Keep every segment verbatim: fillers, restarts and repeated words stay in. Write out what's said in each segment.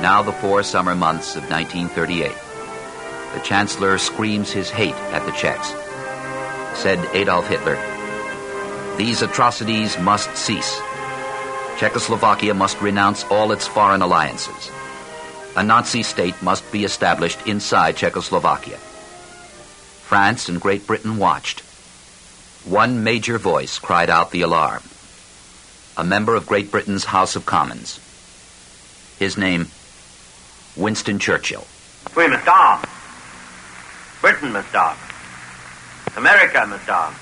Now the four summer months of nineteen thirty-eight. The Chancellor screams his hate at the Czechs. Said Adolf Hitler, "These atrocities must cease. Czechoslovakia must renounce all its foreign alliances. A Nazi state must be established inside Czechoslovakia." France and Great Britain watched. One major voice cried out the alarm. A member of Great Britain's House of Commons. His name, Winston Churchill. We must arm. Britain must arm. America must arm.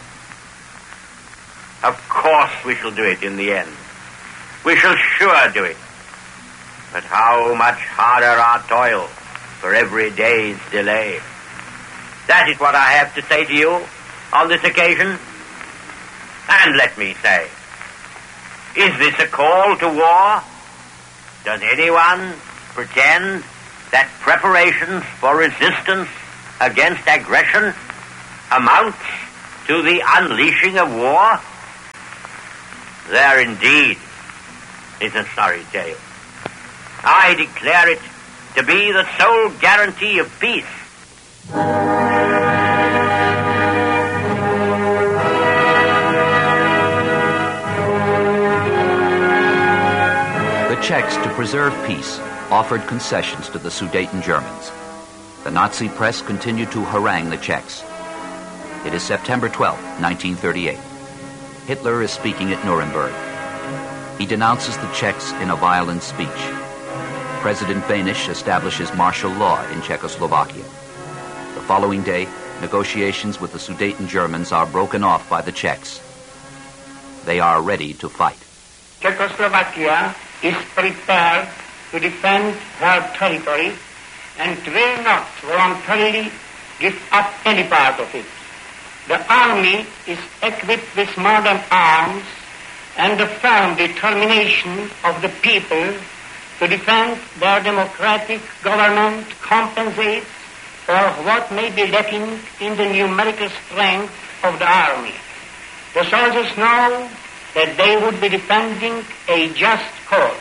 Of course we shall do it in the end. We shall sure do it. But how much harder our toil for every day's delay. That is what I have to say to you on this occasion. And let me say, is this a call to war? Does anyone pretend that preparations for resistance against aggression amounts to the unleashing of war? There indeed is a sorry tale. I declare it to be the sole guarantee of peace. The Czechs, to preserve peace, offered concessions to the Sudeten Germans. The Nazi press continued to harangue the Czechs. It is September twelfth, nineteen thirty-eight. Hitler is speaking at Nuremberg. He denounces the Czechs in a violent speech. President Beneš establishes martial law in Czechoslovakia. The following day, negotiations with the Sudeten Germans are broken off by the Czechs. They are ready to fight. Czechoslovakia is prepared to defend her territory and will not voluntarily give up any part of it. The army is equipped with modern arms, and the firm determination of the people to defend their democratic government compensates for what may be lacking in the numerical strength of the army. The soldiers know that they would be defending a just cause.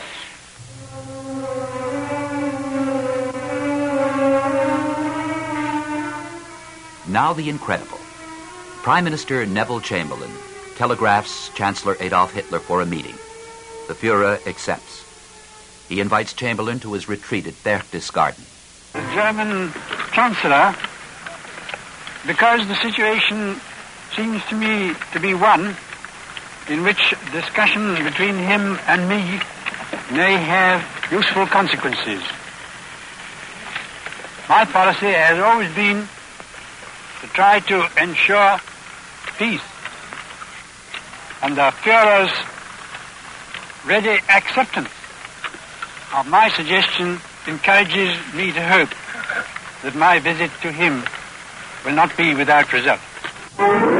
Now the incredible. Prime Minister Neville Chamberlain telegraphs Chancellor Adolf Hitler for a meeting. The Führer accepts. He invites Chamberlain to his retreat at Berchtesgaden. The German Chancellor, because the situation seems to me to be one in which discussion between him and me may have useful consequences. My policy has always been to try to ensure peace, and the Führer's ready acceptance of my suggestion encourages me to hope that my visit to him will not be without result.